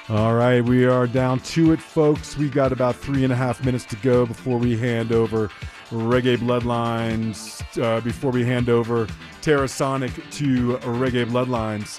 All right, we are down to it, folks. We got about 3.5 minutes to go before we hand over Reggae Bloodlines, before we hand over Terrasonic to Reggae Bloodlines.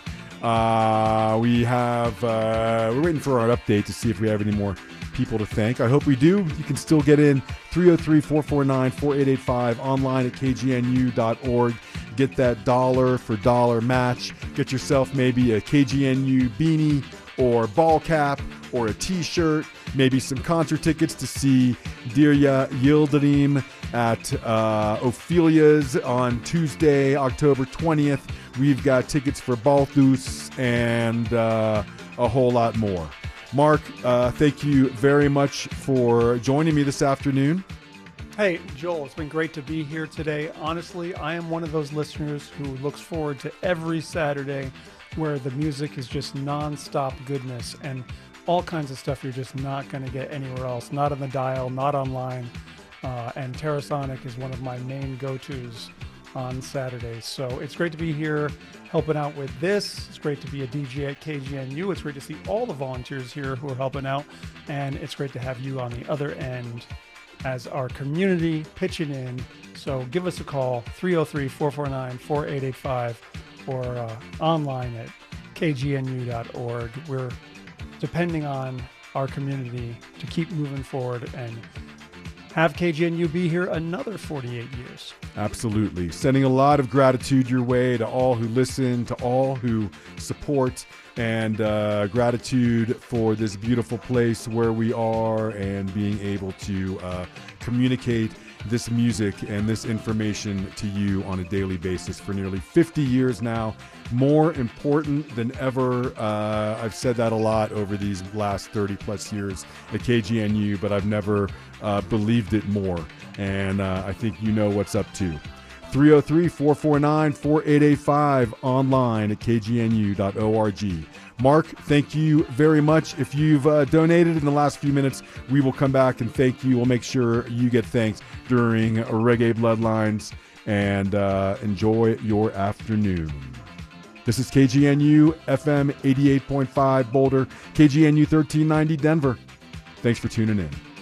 We're waiting for our update to see if we have any more people to thank. I hope we do. You can still get in 303-449-4885 online at kgnu.org. Get that dollar for dollar match. Get yourself maybe a KGNU beanie or ball cap or a t-shirt, maybe some concert tickets to see Dirya Yildirim at Ophelia's on Tuesday, October 20th. We've got tickets for Balthus and a whole lot more. Mark, thank you very much for joining me this afternoon. Hey, Joel, it's been great to be here today. Honestly, I am one of those listeners who looks forward to every Saturday where the music is just non-stop goodness and all kinds of stuff you're just not going to get anywhere else, not on the dial, not online. And Terrasonic is one of my main go-tos on Saturdays. So it's great to be here helping out with this. It's great to be a DJ at KGNU. It's great to see all the volunteers here who are helping out. And it's great to have you on the other end as our community pitching in. So give us a call, 303-449-4885. or online at kgnu.org. We're depending on our community to keep moving forward and have KGNU be here another 48 years. Absolutely. Sending a lot of gratitude your way to all who listen, to all who support, and gratitude for this beautiful place where we are and being able to communicate this music and this information to you on a daily basis for nearly 50 years now. More important than ever. I've said that a lot over these last 30 plus years at KGNU, but I've never believed it more. And I think you know what's up to. 303-449-4885 online at kgnu.org. Mark, thank you very much. If you've donated in the last few minutes, we will come back and thank you. We'll make sure you get thanked during Reggae Bloodlines, and enjoy your afternoon. This is KGNU FM 88.5 Boulder, KGNU 1390 Denver. Thanks for tuning in.